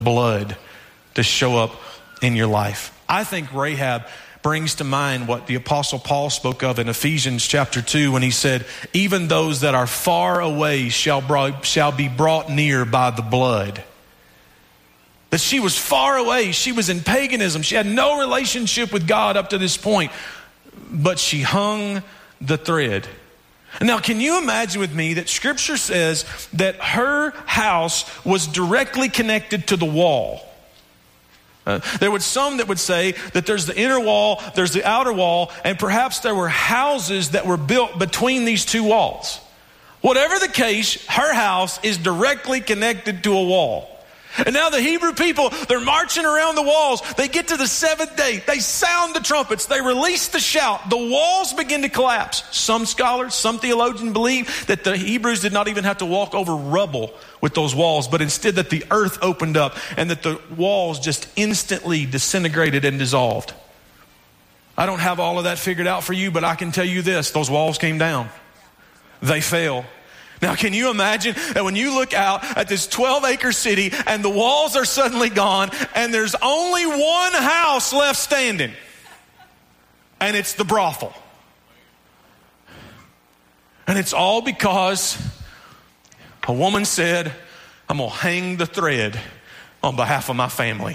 blood to show up in your life. I think Rahab brings to mind what the Apostle Paul spoke of in Ephesians chapter 2 when he said, even those that are far away shall be brought near by the blood. That she was far away. She was in paganism. She had no relationship with God up to this point. But she hung the thread. Now, can you imagine with me that Scripture says that her house was directly connected to the wall? There was some that would say that there's the inner wall, there's the outer wall, and perhaps there were houses that were built between these two walls. Whatever the case, her house is directly connected to a wall. And now the Hebrew people, they're marching around the walls. They get to the seventh day. They sound the trumpets. They release the shout. The walls begin to collapse. Some scholars, some theologians believe that the Hebrews did not even have to walk over rubble with those walls, but instead that the earth opened up and that the walls just instantly disintegrated and dissolved. I don't have all of that figured out for you, but I can tell you this. Those walls came down. They fell. Now, can you imagine that when you look out at this 12-acre city and the walls are suddenly gone and there's only one house left standing, and it's the brothel. And it's all because a woman said, I'm going to hang the thread on behalf of my family.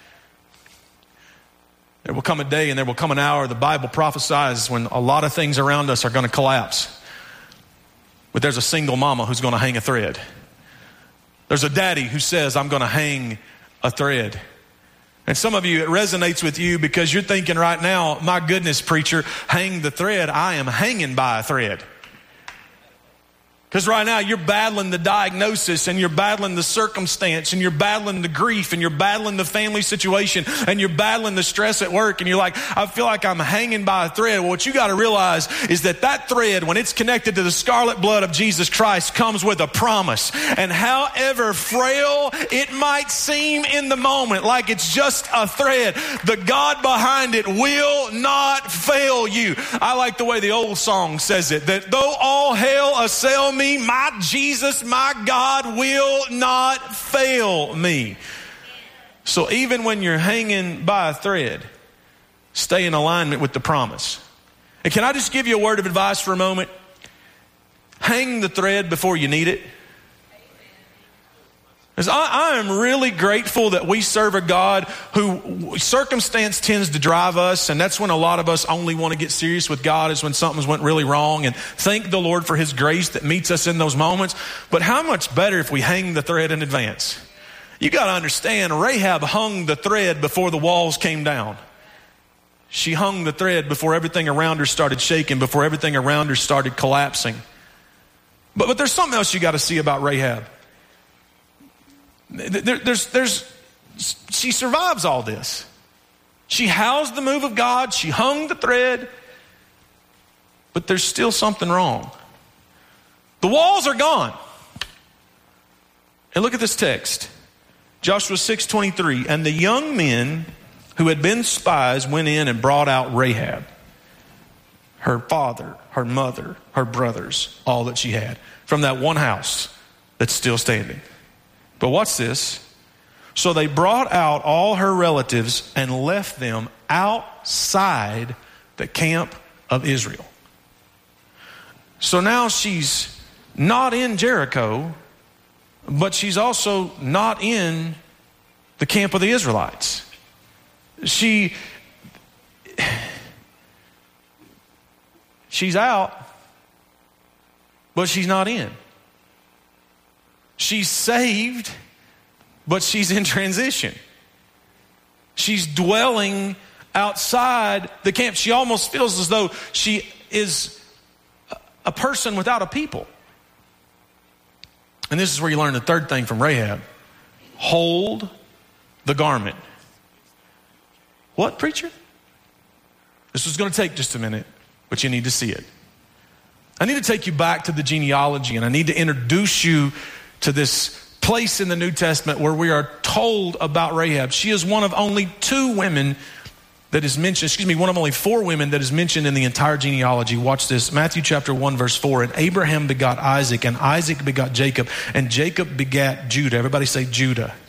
There will come a day and there will come an hour, the Bible prophesies, when a lot of things around us are going to collapse. But there's a single mama who's going to hang a thread. There's a daddy who says, I'm going to hang a thread. And some of you, it resonates with you because you're thinking right now, my goodness, preacher, hang the thread. I am hanging by a thread. Because right now you're battling the diagnosis and you're battling the circumstance and you're battling the grief and you're battling the family situation and you're battling the stress at work and you're like, I feel like I'm hanging by a thread. Well, what you got to realize is that that thread, when it's connected to the scarlet blood of Jesus Christ, comes with a promise. And however frail it might seem in the moment, like it's just a thread, the God behind it will not fail you. I like the way the old song says it, that though all hell assail me, my Jesus, my God will not fail me. So even when you're hanging by a thread, stay in alignment with the promise. And can I just give you a word of advice for a moment? Hang the thread before you need it. Because I am really grateful that we serve a God who circumstance tends to drive us. And that's when a lot of us only want to get serious with God, is when something's went really wrong. And thank the Lord for his grace that meets us in those moments. But how much better if we hang the thread in advance? You got to understand, Rahab hung the thread before the walls came down. She hung the thread before everything around her started shaking, before everything around her started collapsing. But there's something else you got to see about Rahab. She survives all this. She housed the move of God. She hung the thread. But there's still something wrong. The walls are gone. And look at this text. Joshua 6:23. And the young men who had been spies went in and brought out Rahab, her father, her mother, her brothers, all that she had, from that one house that's still standing. But watch this. So they brought out all her relatives and left them outside the camp of Israel. So now she's not in Jericho, but she's also not in the camp of the Israelites. She's out, but she's not in. She's saved, but she's in transition. She's dwelling outside the camp. She almost feels as though she is a person without a people. And this is where you learn the third thing from Rahab. Hold the garment. What, preacher? This is going to take just a minute, but you need to see it. I need to take you back to the genealogy, and I need to introduce you to this place in the New Testament where we are told about Rahab. She is one of only two women that is mentioned, one of only four women that is mentioned in the entire genealogy. Watch this. Matthew chapter 1 verse 4. And Abraham begot Isaac, and Isaac begot Jacob, and Jacob begat Judah. Everybody say Judah.